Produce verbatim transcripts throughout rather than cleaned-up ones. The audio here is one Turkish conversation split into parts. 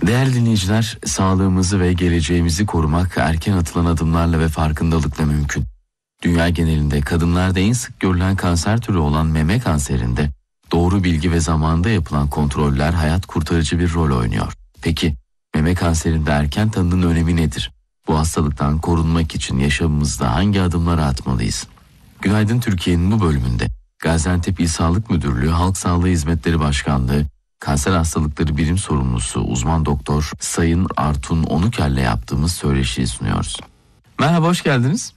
Değerli dinleyiciler, sağlığımızı ve geleceğimizi korumak erken atılan adımlarla ve farkındalıkla mümkün. Dünya genelinde kadınlarda en sık görülen kanser türü olan meme kanserinde doğru bilgi ve zamanında yapılan kontroller hayat kurtarıcı bir rol oynuyor. Peki meme kanserinde erken tanının önemi nedir? Bu hastalıktan korunmak için yaşamımızda hangi adımları atmalıyız? Günaydın Türkiye'nin bu bölümünde Gaziantep İl Sağlık Müdürlüğü Halk Sağlığı Hizmetleri Başkanlığı Kanser Hastalıkları Birim Sorumlusu uzman doktor Sayın Artun Onuker'le yaptığımız söyleşiyi sunuyoruz. Merhaba, hoş geldiniz.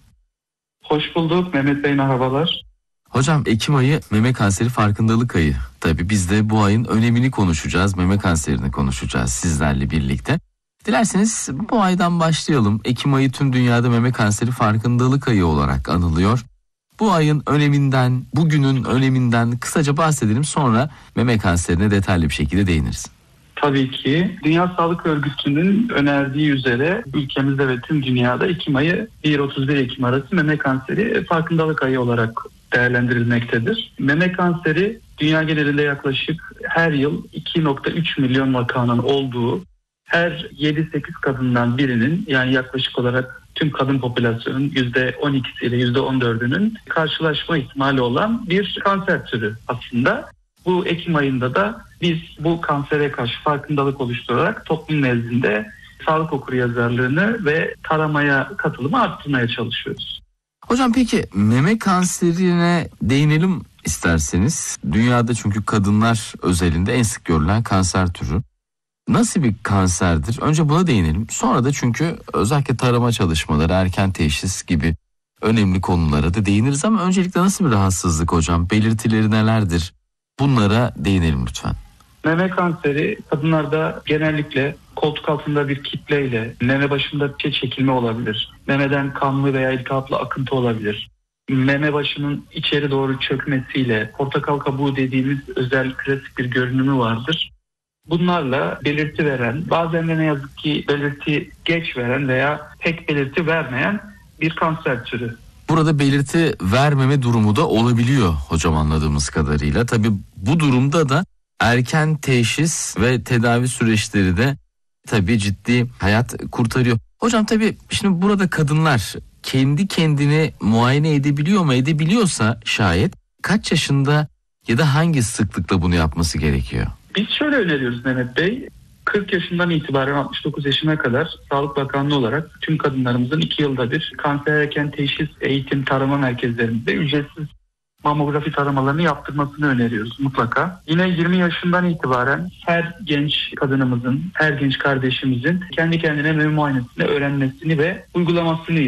Hoş bulduk Mehmet Bey, merhabalar. Hocam, Ekim ayı meme kanseri farkındalık ayı. Tabii biz de bu ayın önemini konuşacağız, meme kanserini konuşacağız sizlerle birlikte. Dilerseniz bu aydan başlayalım. Ekim ayı tüm dünyada meme kanseri farkındalık ayı olarak anılıyor. Bu ayın öneminden, bugünün öneminden kısaca bahsedelim, sonra meme kanserine detaylı bir şekilde değiniriz. Tabii ki. Dünya Sağlık Örgütü'nün önerdiği üzere ülkemizde ve tüm dünyada Ekim ayı bir otuz bir Ekim arası meme kanseri farkındalık ayı olarak değerlendirilmektedir. Meme kanseri dünya genelinde yaklaşık her yıl iki virgül üç milyon vakanın olduğu, her yedi sekiz kadından birinin, yani yaklaşık olarak tüm kadın popülasyonun yüzde on ikisi ile yüzde on dördünün karşılaşma ihtimali olan bir kanser türü aslında. Bu Ekim ayında da biz bu kansere karşı farkındalık oluşturarak toplum nezdinde sağlık okuryazarlığını ve taramaya katılımı arttırmaya çalışıyoruz. Hocam, peki meme kanserine değinelim isterseniz. Dünyada çünkü kadınlar özelinde en sık görülen kanser türü. Nasıl bir kanserdir? Önce buna değinelim. Sonra da çünkü özellikle tarama çalışmaları, erken teşhis gibi önemli konulara da değiniriz. Ama öncelikle nasıl bir rahatsızlık hocam? Belirtileri nelerdir? Bunlara değinelim lütfen. Meme kanseri kadınlarda genellikle koltuk altında bir kitleyle, meme başında bir çekilme olabilir. Memeden kanlı veya iltihaplı akıntı olabilir. Meme başının içeri doğru çökmesiyle portakal kabuğu dediğimiz özel klasik bir görünümü vardır. Bunlarla belirti veren, bazen de ne yazık ki belirti geç veren veya pek belirti vermeyen bir kanser türü. Burada belirti vermeme durumu da olabiliyor hocam, anladığımız kadarıyla. Tabii bu durumda da erken teşhis ve tedavi süreçleri de tabii ciddi hayat kurtarıyor. Hocam, tabii şimdi burada kadınlar kendi kendini muayene edebiliyor mu? Edebiliyorsa şayet kaç yaşında ya da hangi sıklıkla bunu yapması gerekiyor? Biz şöyle öneriyoruz Mehmet Bey. kırk yaşından itibaren altmış dokuz yaşına kadar Sağlık Bakanlığı olarak tüm kadınlarımızın iki yılda bir kanser erken teşhis eğitim tarama merkezlerimizde ücretsiz mamografi taramalarını yaptırmasını öneriyoruz mutlaka. Yine yirmi yaşından itibaren her genç kadınımızın, her genç kardeşimizin kendi kendine meme muayenesini öğrenmesini ve uygulamasını